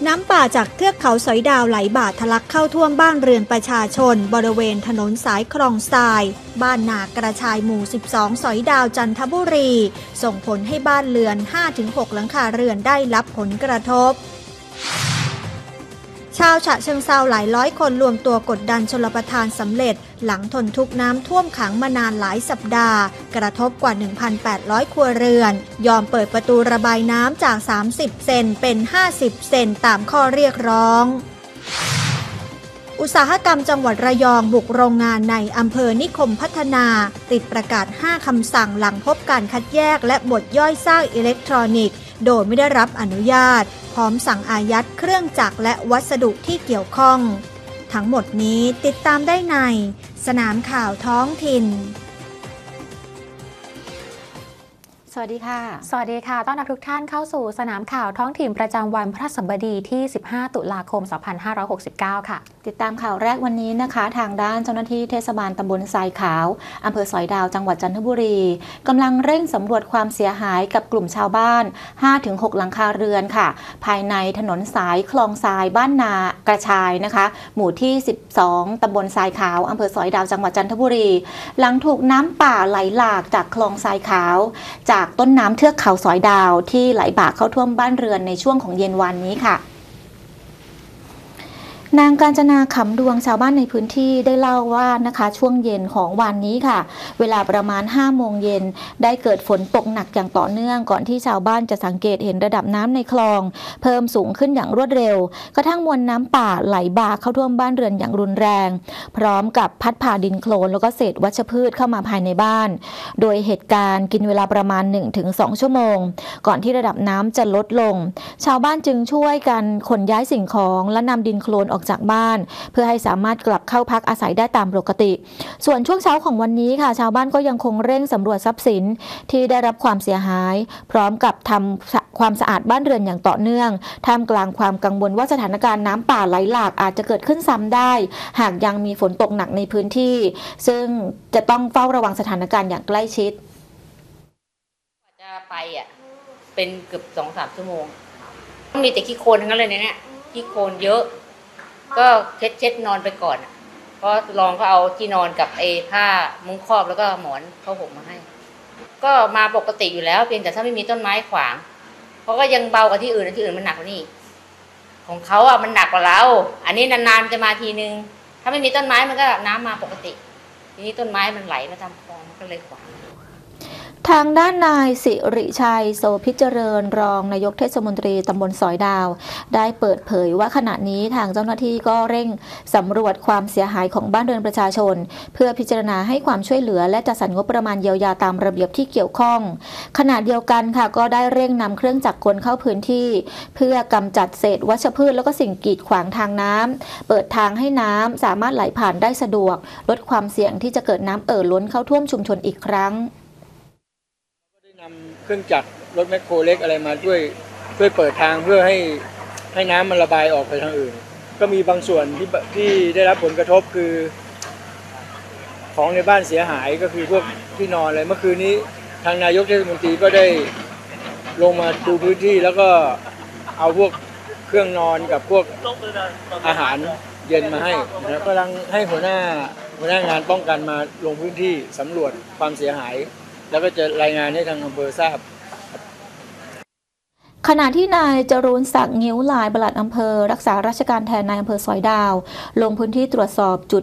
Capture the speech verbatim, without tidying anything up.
น้ำป่าจากเทือกเขาสอยดาวไหลบ่าทะลักเข้าท่วมบ้านเรือนประชาชนบริเวณถนนสายคลองทรายบ้านนากระชายหมู่สิบสองสอยดาวจันทบุรีส่งผลให้บ้านเรือน ห้าถึงหก หลังคาเรือนได้รับผลกระทบชาวฉะเชิงเทราหลายร้อยคนรวมตัวกดดันชลประทานสำเร็จหลังทนทุกข์น้ำท่วมขังมานานหลายสัปดาห์กระทบกว่า หนึ่งพันแปดร้อย ครัวเรือนยอมเปิดประตูระบายน้ำจากสามสิบเซนเป็นห้าสิบเซนตามข้อเรียกร้องอุตสาหกรรมจังหวัดระยองบุกโรงงานในอำเภอนิคมพัฒนาติดประกาศห้าคำสั่งหลังพบการคัดแยกและบดย่อยซากอิเล็กทรอนิกส์โดยไม่ได้รับอนุญาตพร้อมสั่งอายัดเครื่องจักรและวัสดุที่เกี่ยวข้องทั้งหมดนี้ติดตามได้ในสนามข่าวท้องถิ่นสวัสดีค่ะสวัสดีค่ะต้อนรับทุกท่านเข้าสู่สนามข่าวท้องถิ่นประจำวันพฤหัสบดีที่สิบห้าตุลาคมสองพันห้าร้อยหกสิบเก้าค่ะติดตามข่าวแรกวันนี้นะคะทางด้านเจ้าหน้าที่เทศบาลตำบลทรายขาวอำเภอสอยดาวจังหวัดจันทบุรีกำลังเร่งสำรวจความเสียหายกับกลุ่มชาวบ้าน ห้าถึงหก หลังคาเรือนค่ะภายในถนนสายคลองทรายบ้านนากระชายนะคะหมู่ที่สิบสองตำบลทรายขาวอำเภอสอยดาวจังหวัดจันทบุรีหลังถูกน้ำป่าไหลหลากจากคลองทรายขาวจากต้นน้ำเทือกเขาสอยดาวที่ไหลบ่าเข้าท่วมบ้านเรือนในช่วงของเย็นวันนี้ค่ะนางกาญจนาขำดวงชาวบ้านในพื้นที่ได้เล่าว่านะคะช่วงเย็นของวันนี้ค่ะเวลาประมาณห้าโมงเย็นได้เกิดฝนตกหนักอย่างต่อเนื่องก่อนที่ชาวบ้านจะสังเกตเห็นระดับน้ำในคลองเพิ่มสูงขึ้นอย่างรวดเร็วกระทั่งมวลน้ำป่าไหลบ่าเข้าท่วมบ้านเรือนอย่างรุนแรงพร้อมกับพัดพาดินโคลนแล้วก็เศษวัชพืชเข้ามาภายในบ้านโดยเหตุการณ์กินเวลาประมาณ หนึ่งถึงสอง ชั่วโมงก่อนที่ระดับน้ำจะลดลงชาวบ้านจึงช่วยกันขนย้ายสิ่งของและนำดินโคลนออกจากบ้านเพื่อให้สามารถกลับเข้าพักอาศัยได้ตามปกติส่วนช่วงเช้าของวันนี้ค่ะชาวบ้านก็ยังคงเร่งสำรวจทรัพย์สินที่ได้รับความเสียหายพร้อมกับทำความสะอาดบ้านเรือนอย่างต่อเนื่องท่ามกลางความกังวลว่าสถานการณ์น้ำป่าไหลหลากอาจจะเกิดขึ้นซ้ำได้หากยังมีฝนตกหนักในพื้นที่ซึ่งจะต้องเฝ้าระวังสถานการณ์อย่างใกล้ชิดจะไปอ่ะเป็นเกือบ สองถึงสาม ชั่วโมงมีแต่ขี้โคลนทั้งนั้นเลยเนี่ยขี้โคลนเยอะก็เช็ดเช็ดนอนไปก่อนเพราะลองเขาเอาที่นอนกับไอ้ผ้ามุ้งครอบแล้วก็หมอนเขาห่มมาให้ก็มาปกติอยู่แล้วเพียงแต่ถ้าไม่มีต้นไม้ขวางเขาก็ยังเบากว่าที่อื่นที่อื่นมันหนักกว่านี้ของเขาอ่ะมันหนักกว่าเราอันนี้นานๆจะมาทีนึงถ้าไม่มีต้นไม้มันก็น้ำมาปกติทีนี้ต้นไม้มันไหลมาตามคลองมันก็เลยขวางทางด้านนายสิริชัยโสพิจเจริญรองนายกเทศมนตรีตำบลสอยดาวได้เปิดเผยว่าขณะนี้ทางเจ้าหน้าที่ก็เร่งสำรวจความเสียหายของบ้านเรือนประชาชนเพื่อพิจารณาให้ความช่วยเหลือและจัดสรรงบประมาณเยียวยาตามระเบียบที่เกี่ยวข้องขณะเดียวกันค่ะก็ได้เร่งนำเครื่องจักรกลเข้าพื้นที่เพื่อกำจัดเศษวัชพืชแล้วก็สิ่งกีดขวางทางน้ำเปิดทางให้น้ำสามารถไหลผ่านได้สะดวกลดความเสี่ยงที่จะเกิดน้ำเอ่อล้นเข้าท่วมชุมชนอีกครั้งนำเครื่องจักรรถแมคโครเล็กอะไรมาช่วยช่วยเปิดทางเพื่อให้ให้น้ำมันระบายออกไปทางอื่นก็มีบางส่วนที่ที่ได้รับผลกระทบคือของในบ้านเสียหายก็คือพวกที่นอนอะไรเมื่อคืนนี้ทางนายกเทศมนตรีก็ได้ลงมาดูพื้นที่แล้วก็เอาพวกเครื่องนอนกับพวกอาหารเย็นมาให้นะกำลังให้หัวหน้าหัวหน้างานป้องกันมาลงพื้นที่สำรวจความเสียหายแล้วก็จะรายงานให้ทางอำเภอทราบขณะที่นายจรูนศักดิ์งิ้วลายปลัดอำเภอรักษาราชการแทนนายอำเภอสอยดาวลงพื้นที่ตรวจสอบจุด